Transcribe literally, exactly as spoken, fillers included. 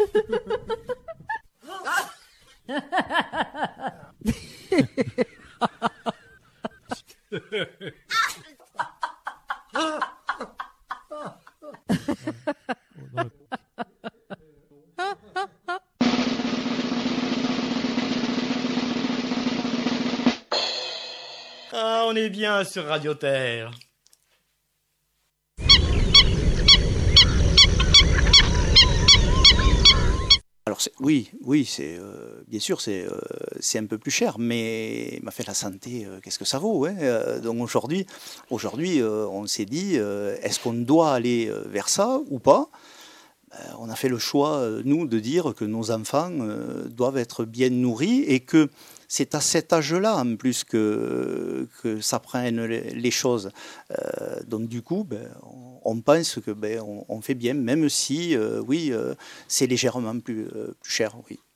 Ah, on est bien sur Radio Terre. Alors c'est, oui, oui, c'est euh, bien sûr c'est euh, c'est un peu plus cher, mais m'a fait la santé, euh, qu'est-ce que ça vaut, hein. Euh, donc aujourd'hui, aujourd'hui, euh, on s'est dit, euh, est-ce qu'on doit aller euh, vers ça ou pas? Euh, on a fait le choix, euh, nous, de dire que nos enfants euh, doivent être bien nourris et que c'est à cet âge-là, en plus, que, que s'apprennent les, les choses. Euh, donc, du coup, ben, on, on pense que ben, on, on fait bien, même si, euh, oui, euh, c'est légèrement plus, euh, plus cher, oui.